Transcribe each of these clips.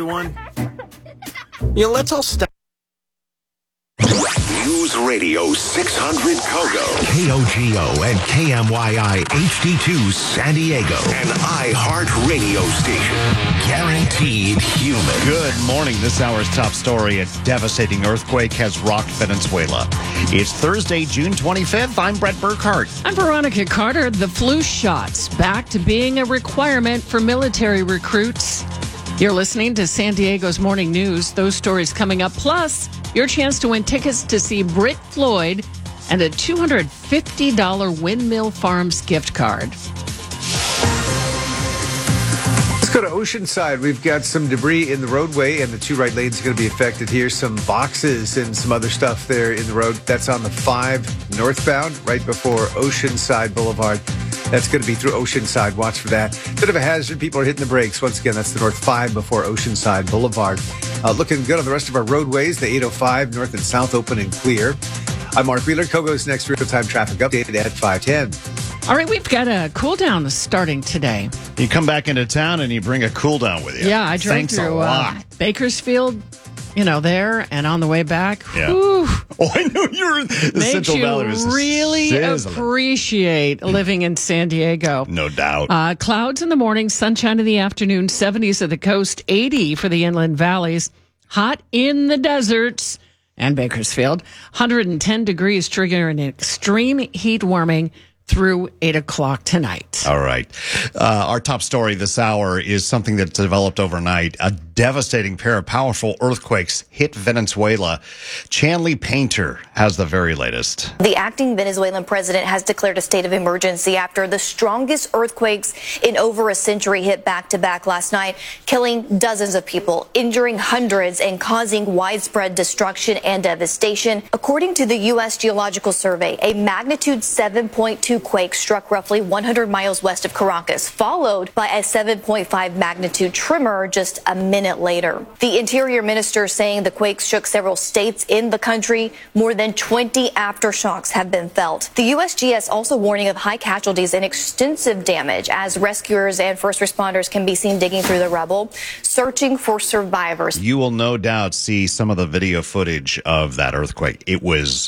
everyone. Let's all stop. News Radio 600 Kogo. KOGO and KMYI HD2 San Diego. An iHeart radio station. Guaranteed human. Good morning. This hour's top story. A devastating earthquake has rocked Venezuela. It's Thursday, June 25th. I'm Brett Burkhart. I'm Veronica Carter. The flu shots back to being a requirement for military recruits. You're listening to San Diego's Morning News. Those stories coming up. Plus, your chance to win tickets to see Brit Floyd and a $250 Windmill Farms gift card. Let's go to Oceanside. We've got some debris in the roadway, and the two right lanes are going to be affected here. Some boxes and some other stuff there in the road. That's on the 5 northbound, right before Oceanside Boulevard. That's going to be through Oceanside. Watch for that. Bit of a hazard. People are hitting the brakes. Once again, that's the North 5 before Oceanside Boulevard. Looking good on the rest of our roadways. The 805 north and south open and clear. I'm Mark Wheeler. Kogo's next real-time traffic update at 5:10. All right, we've got a cool down starting today. You come back into town and you bring a cool down with you. Yeah, I drove Thanks through a lot. Bakersfield, there, and on the way back. Yeah. Whew, Oh, I knew you were. The makes Central you Valley was really sizzling. appreciate living in San Diego. No doubt. Clouds in the morning, sunshine in the afternoon, 70s at the coast, 80 for the inland valleys, hot in the deserts and Bakersfield, 110 degrees, triggering extreme heat warming through 8 o'clock tonight. All right. Our top story this hour is something that developed overnight. A devastating pair of powerful earthquakes hit Venezuela. Chanley Painter has the very latest. The acting Venezuelan president has declared a state of emergency after the strongest earthquakes in over a century hit back-to-back last night, killing dozens of people, injuring hundreds, and causing widespread destruction and devastation. According to the U.S. Geological Survey, a magnitude 7.2 quake struck roughly 100 miles west of Caracas, followed by a 7.5 magnitude tremor just a minute later. The interior minister saying the quake shook several states in the country. More than 20 aftershocks have been felt. The USGS also warning of high casualties and extensive damage as rescuers and first responders can be seen digging through the rubble, searching for survivors. You will no doubt see some of the video footage of that earthquake. It was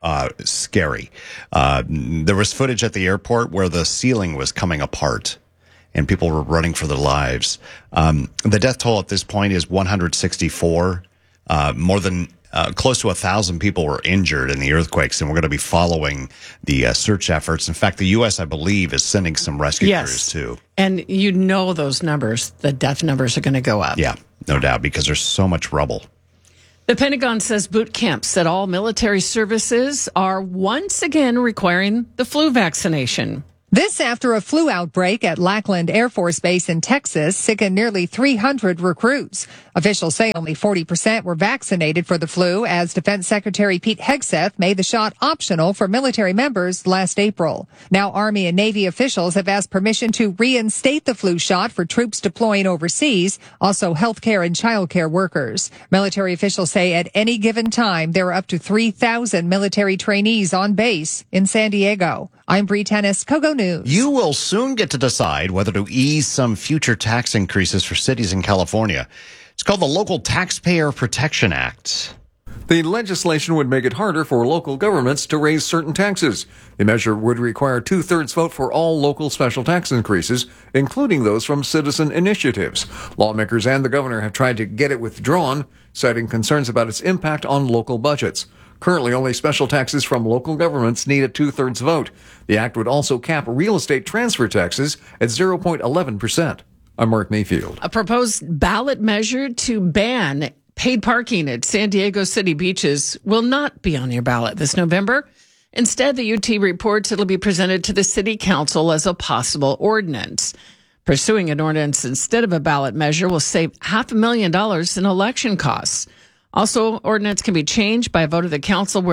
scary. There was footage at the airport where the ceiling was coming apart and people were running for their lives. The death toll at this point is 164. More than close to 1,000 people were injured in the earthquakes, and we're going to be following the search efforts. In fact, the U.S., I believe, is sending some rescue crews too. And those numbers, the death numbers are going to go up. Yeah, no doubt, because there's so much rubble. The Pentagon says boot camps at all military services are once again requiring the flu vaccination. This after a flu outbreak at Lackland Air Force Base in Texas sickened nearly 300 recruits. Officials say only 40% were vaccinated for the flu, as Defense Secretary Pete Hegseth made the shot optional for military members last April. Now Army and Navy officials have asked permission to reinstate the flu shot for troops deploying overseas, also healthcare and childcare workers. Military officials say at any given time there are up to 3,000 military trainees on base in San Diego. I'm Bree Tennis, Kogo News. You will soon get to decide whether to ease some future tax increases for cities in California. It's called the Local Taxpayer Protection Act. The legislation would make it harder for local governments to raise certain taxes. The measure would require 2/3 vote for all local special tax increases, including those from citizen initiatives. Lawmakers and the governor have tried to get it withdrawn, citing concerns about its impact on local budgets. Currently, only special taxes from local governments need a 2/3 vote. The act would also cap real estate transfer taxes at 0.11%. I'm Mark Mayfield. A proposed ballot measure to ban paid parking at San Diego City beaches will not be on your ballot this November. Instead, the UT reports it'll be presented to the City Council as a possible ordinance. Pursuing an ordinance instead of a ballot measure will save $500,000 in election costs. Also, ordinance can be changed by a vote of the council, whereas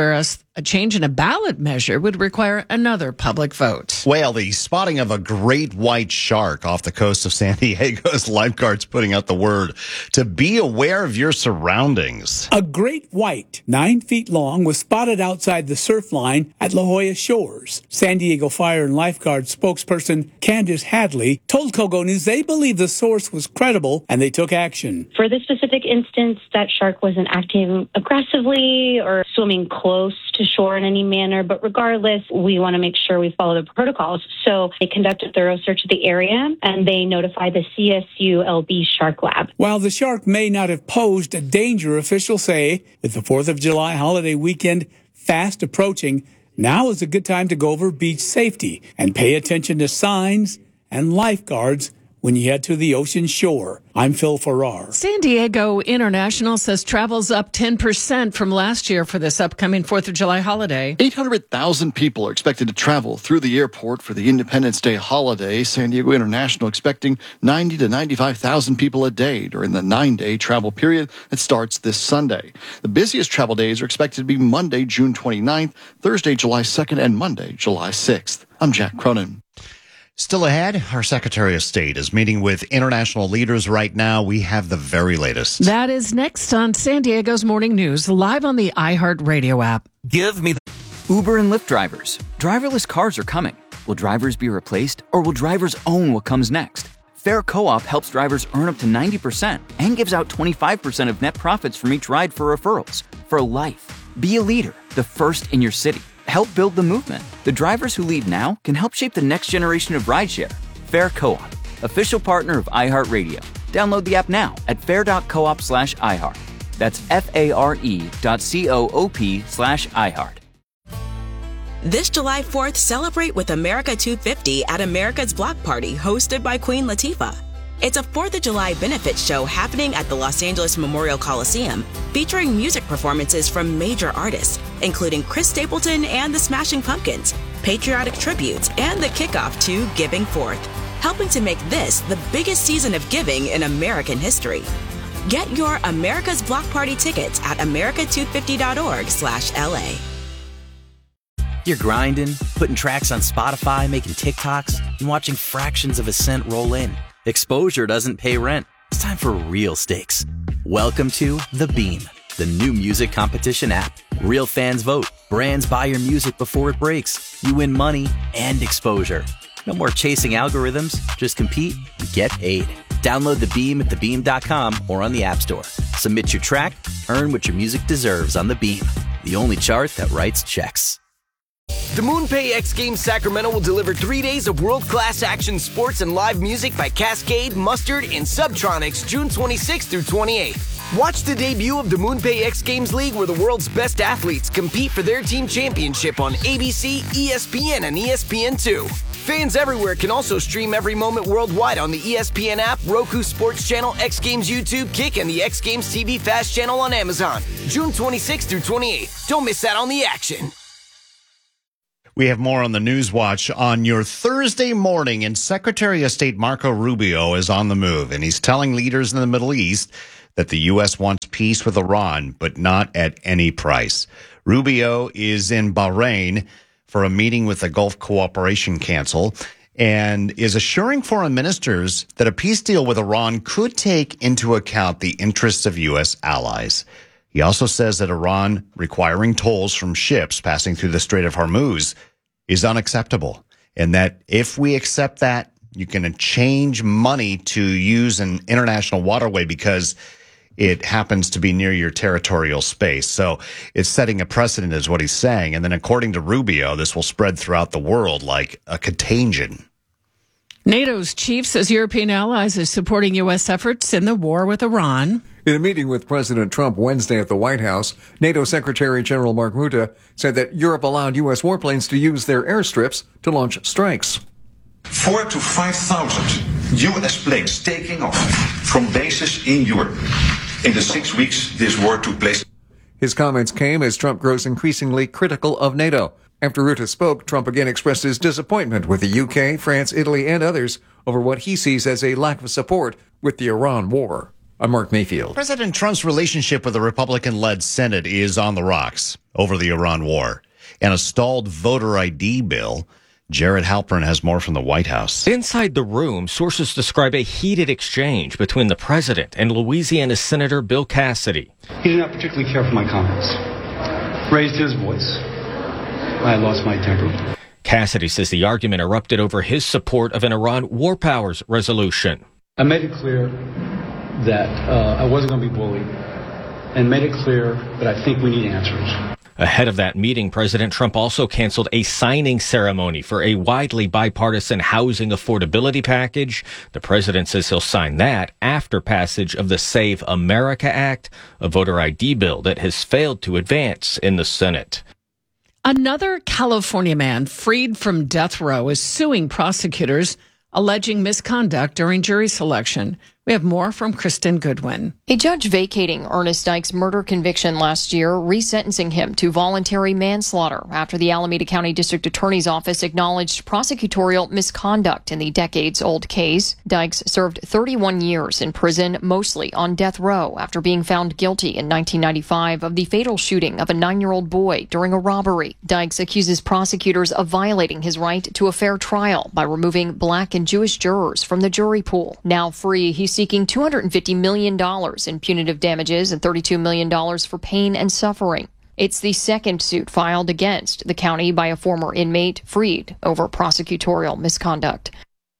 A change in a ballot measure would require another public vote. Well, the spotting of a great white shark off the coast of San Diego's lifeguards putting out the word to be aware of your surroundings. A great white, 9 feet long, was spotted outside the surf line at La Jolla Shores. San Diego Fire and Lifeguard spokesperson Candace Hadley told Kogo News they believe the source was credible and they took action. For this specific instance, that shark wasn't acting aggressively or swimming close to shore in any manner, but regardless, we want to make sure we follow the protocols. So they conduct a thorough search of the area and they notify the CSU-LB Shark Lab. While the shark may not have posed a danger, officials say, with the 4th of July holiday weekend fast approaching, now is a good time to go over beach safety and pay attention to signs and lifeguards when you head to the ocean shore. I'm Phil Farrar. San Diego International says travel's up 10% from last year for this upcoming 4th of July holiday. 800,000 people are expected to travel through the airport for the Independence Day holiday. San Diego International expecting 90 to 95,000 people a day during the 9-day travel period that starts this Sunday. The busiest travel days are expected to be Monday, June 29th, Thursday, July 2nd, and Monday, July 6th. I'm Jack Cronin. Still ahead, our Secretary of State is meeting with international leaders right now. We have the very latest. That is next on San Diego's Morning News, live on the iHeartRadio app. Give me the Uber and Lyft drivers. Driverless cars are coming. Will drivers be replaced, or will drivers own what comes next? Fair Co-op helps drivers earn up to 90% and gives out 25% of net profits from each ride for referrals. For life. Be a leader, the first in your city. Help build the movement. The drivers who lead now can help shape the next generation of rideshare. Fair Co-op, official partner of iHeartRadio. Download the app now at fair.coop/iHeart. That's FARE.coop/iHeart. This July 4th, celebrate with America 250 at America's Block Party, hosted by Queen Latifah. It's a 4th of July benefit show happening at the Los Angeles Memorial Coliseum, featuring music performances from major artists, including Chris Stapleton and the Smashing Pumpkins, patriotic tributes, and the kickoff to Giving Forth, helping to make this the biggest season of giving in American history. Get your America's Block Party tickets at america250.org/LA. You're grinding, putting tracks on Spotify, making TikToks, and watching fractions of a cent roll in. Exposure doesn't pay rent. It's time for real stakes. Welcome to The Beam, the new music competition app. Real fans vote. Brands buy your music before it breaks. You win money and exposure. No more chasing algorithms. Just compete and get paid. Download The Beam at thebeam.com or on the App Store. Submit your track, earn what your music deserves on The Beam, the only chart that writes checks. The MoonPay X Games Sacramento will deliver 3 days of world-class action sports and live music by Cascade, Mustard, and Subtronics June 26th through 28th. Watch the debut of the MoonPay X Games League, where the world's best athletes compete for their team championship on ABC, ESPN, and ESPN2. Fans everywhere can also stream every moment worldwide on the ESPN app, Roku Sports Channel, X Games YouTube, Kick, and the X Games TV Fast Channel on Amazon. June 26th through 28th. Don't miss out on the action. We have more on the News Watch on your Thursday morning, and Secretary of State Marco Rubio is on the move, and he's telling leaders in the Middle East that the U.S. wants peace with Iran, but not at any price. Rubio is in Bahrain for a meeting with the Gulf Cooperation Council and is assuring foreign ministers that a peace deal with Iran could take into account the interests of U.S. allies. He also says that Iran requiring tolls from ships passing through the Strait of Hormuz is unacceptable, and that if we accept that, you can change money to use an international waterway because it happens to be near your territorial space. So it's setting a precedent is what he's saying. And then according to Rubio, this will spread throughout the world like a contagion. NATO's chief says European allies are supporting U.S. efforts in the war with Iran. In a meeting with President Trump Wednesday at the White House, NATO Secretary General Mark Rutte said that Europe allowed U.S. warplanes to use their airstrips to launch strikes. 4,000 to 5,000 U.S. planes taking off from bases in Europe. In the 6 weeks this war took place. His comments came as Trump grows increasingly critical of NATO. After Rutte spoke, Trump again expressed his disappointment with the UK, France, Italy, and others over what he sees as a lack of support with the Iran war. I'm Mark Mayfield. President Trump's relationship with the Republican-led Senate is on the rocks over the Iran war. and a stalled voter ID bill. Jared Halpern has more from the White House. Inside the room, sources describe a heated exchange between the president and Louisiana Senator Bill Cassidy. He did not particularly care for my comments. Raised his voice. I lost my temper. Cassidy says the argument erupted over his support of an Iran war powers resolution. I made it clear that I wasn't going to be bullied, and made it clear that I think we need answers. Ahead of that meeting, President Trump also canceled a signing ceremony for a widely bipartisan housing affordability package. The president says he'll sign that after passage of the Save America Act, a voter ID bill that has failed to advance in the Senate. Another California man freed from death row is suing prosecutors alleging misconduct during jury selection. We have more from Kristen Goodwin. A judge vacating Ernest Dyke's murder conviction last year, resentencing him to voluntary manslaughter after the Alameda County District Attorney's Office acknowledged prosecutorial misconduct in the decades-old case. Dykes served 31 years in prison, mostly on death row, after being found guilty in 1995 of the fatal shooting of a 9-year-old boy during a robbery. Dykes accuses prosecutors of violating his right to a fair trial by removing Black and Jewish jurors from the jury pool. Now free, he's seeking $250 million in punitive damages and $32 million for pain and suffering. It's the second suit filed against the county by a former inmate freed over prosecutorial misconduct.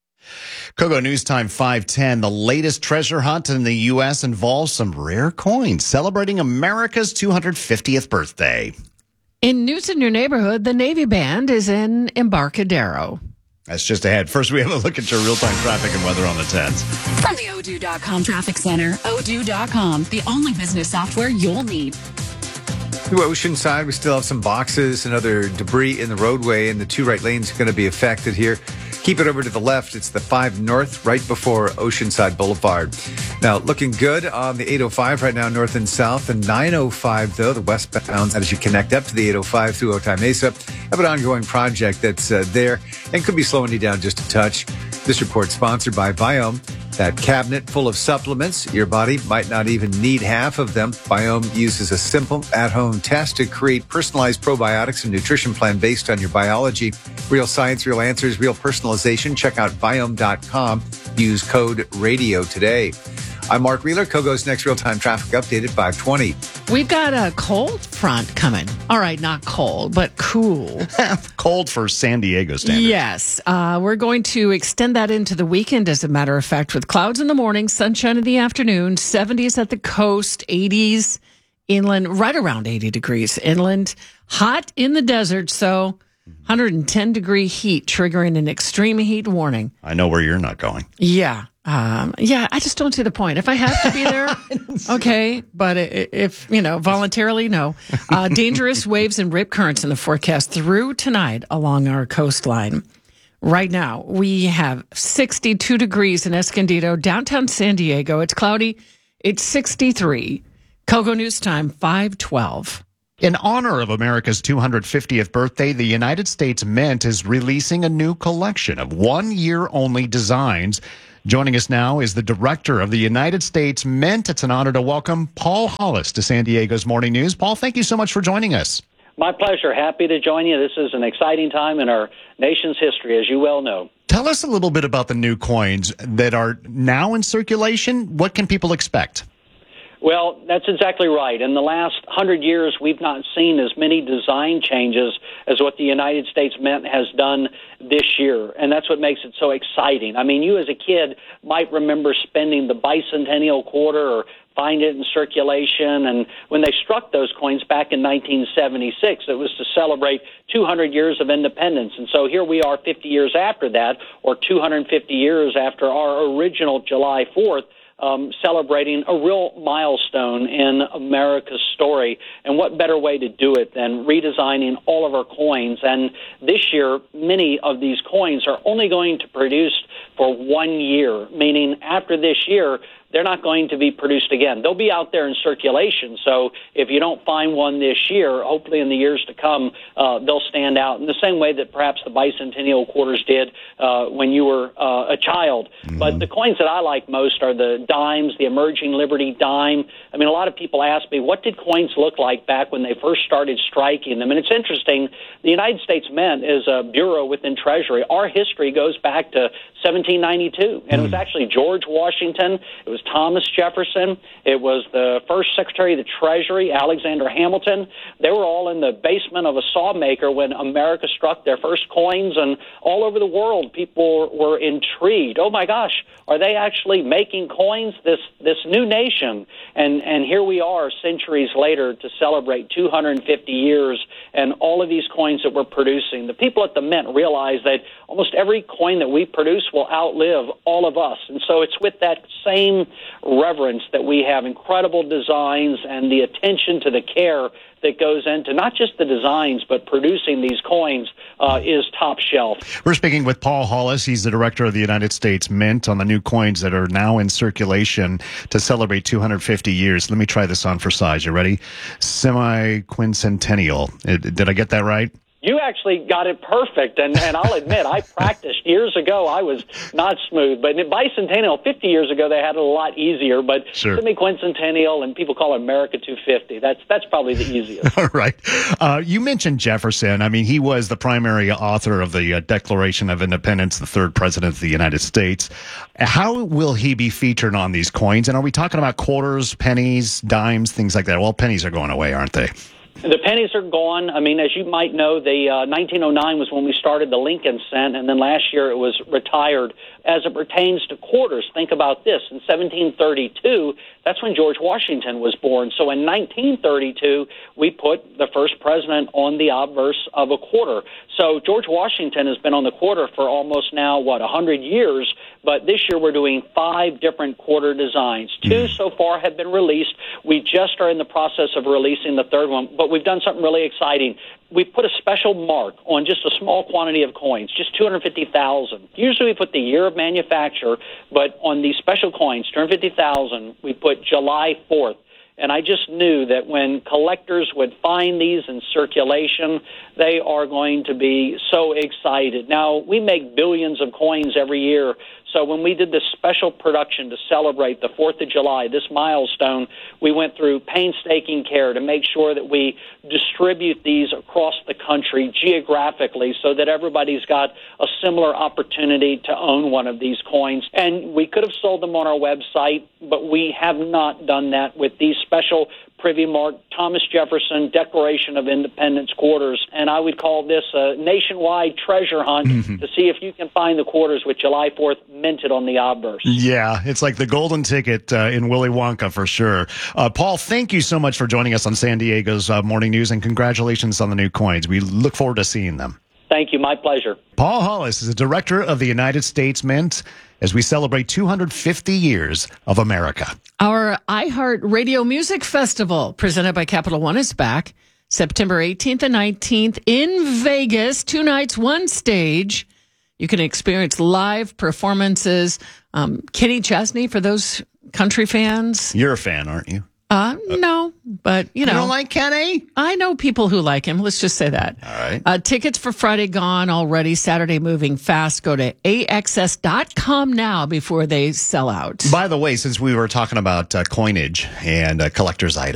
Kogo News Time 5:10. The latest treasure hunt in the U.S. involves some rare coins celebrating America's 250th birthday. In news in your neighborhood, the Navy Band is in Embarcadero. That's just ahead. First, we have a look at your real-time traffic and weather on the 10s. From the Odoo.com Traffic Center, Odoo.com, the only business software you'll need. To Oceanside, we still have some boxes and other debris in the roadway, and the 2 right lanes are going to be affected here. Keep it over to the left. It's the 5 North, right before Oceanside Boulevard. Now, looking good on the 805 right now, north and south. And 905, though, the westbound, as you connect up to the 805 through Otay Mesa, have an ongoing project that's there and could be slowing you down just a touch. This report sponsored by Biome. That cabinet full of supplements, your body might not even need half of them. Biome uses a simple at-home test to create personalized probiotics and nutrition plan based on your biology. Real science, real answers, real personalization. Check out Biome.com. Use code RADIO today. I'm Mark Wheeler. Kogo's next real-time traffic update at 5:20. We've got a cold front coming. All right, not cold, but cool. Cold for San Diego standards. Yes. We're going to extend that into the weekend, as a matter of fact, with clouds in the morning, sunshine in the afternoon, 70s at the coast, 80s inland, right around 80 degrees inland, hot in the desert, so 110-degree heat triggering an extreme heat warning. I know where you're not going. Yeah. I just don't see the point. If I have to be there, okay. But if, voluntarily, no. Dangerous waves and rip currents in the forecast through tonight along our coastline. Right now, we have 62 degrees in Escondido, downtown San Diego. It's cloudy. It's 63. Kogo News Time, 5:12. In honor of America's 250th birthday, the United States Mint is releasing a new collection of one-year-only designs. Joining us now is the director of the United States Mint. It's an honor to welcome Paul Hollis to San Diego's Morning News. Paul, thank you so much for joining us. My pleasure. Happy to join you. This is an exciting time in our nation's history, as you well know. Tell us a little bit about the new coins that are now in circulation. What can people expect? Well, that's exactly right. In the last 100 years, we've not seen as many design changes as what the United States Mint has done this year, and that's what makes it so exciting. I mean, you as a kid might remember spending the bicentennial quarter or find it in circulation, and when they struck those coins back in 1976, it was to celebrate 200 years of independence. And so here we are 50 years after that, or 250 years after our original July 4th, celebrating a real milestone in America's story. And what better way to do it than redesigning all of our coins? And this year, many of these coins are only going to produce for 1 year, meaning after this year, they're not going to be produced again. They'll be out there in circulation. So if you don't find one this year, hopefully in the years to come, they'll stand out in the same way that perhaps the bicentennial quarters did when you were a child. But the coins that I like most are the dimes, the emerging Liberty dime. I mean, a lot of people ask me, what did coins look like back when they first started striking them? And it's interesting, the United States Mint is a bureau within Treasury. Our history goes back to 1792, and it was actually George Washington, it was Thomas Jefferson, it was the first Secretary of the Treasury, Alexander Hamilton. They were all in the basement of a sawmaker when America struck their first coins, and all over the world people were intrigued. Oh my gosh, are they actually making coins, this new nation? And here we are centuries later to celebrate 250 years and all of these coins that we're producing. The people at the Mint realize that almost every coin that we produce will outlive all of us. And so it's with that same reverence that we have incredible designs and the attention to the care that goes into not just the designs, but producing these coins is top shelf. We're speaking with Paul Hollis. He's the director of the United States Mint on the new coins that are now in circulation to celebrate 250 years. Let me try this on for size. You ready? Semi-quincentennial. Did I get that right? You actually got it perfect, and I'll admit, I practiced years ago. I was not smooth, but in bicentennial, 50 years ago, they had it a lot easier, but semi-quincentennial, and people call it America 250. That's probably the easiest. All right. You mentioned Jefferson. I mean, he was the primary author of the Declaration of Independence, the third president of the United States. How will he be featured on these coins? And are we talking about quarters, pennies, dimes, things like that? Well, pennies are going away, aren't they? The pennies are gone. I mean, as you might know, the 1909 was when we started the Lincoln cent, and then last year it was retired. As it pertains to quarters, think about this. In 1732, that's when George Washington was born. So in 1932, we put the first president on the obverse of a quarter. So George Washington has been on the quarter for almost now, 100 years. But this year we're doing 5 different quarter designs. 2 so far have been released. We just are in the process of releasing the third one, but we've done something really exciting. We put a special mark on just a small quantity of coins, just 250,000. Usually we put the year of manufacture, but on these special coins, 250,000, we put July 4th. And I just knew that when collectors would find these in circulation, they are going to be so excited. Now, we make billions of coins every year. So when we did this special production to celebrate the 4th of July, this milestone, we went through painstaking care to make sure that we distribute these across the country geographically so that everybody's got a similar opportunity to own one of these coins. And we could have sold them on our website, but we have not done that with these special Privy Mark Thomas Jefferson Declaration of Independence quarters. And I would call this a nationwide treasure hunt to see if you can find the quarters with July 4th minted on the obverse. Yeah, it's like the golden ticket in Willy Wonka for sure. Paul, thank you so much for joining us on San Diego's Morning News, and congratulations on the new coins. We look forward to seeing them. Thank you. My pleasure. Paul Hollis is the director of the United States Mint as we celebrate 250 years of America. Our iHeart Radio Music Festival, presented by Capital One, is back September 18th and 19th in Vegas. 2 nights, 1 stage. You can experience live performances. Kenny Chesney, for those country fans. You're a fan, aren't you? No, but you know. You don't like Kenny? I know people who like him. Let's just say that. All right. Tickets for Friday gone already. Saturday moving fast. Go to AXS.com now before they sell out. By the way, since we were talking about coinage and collector's items,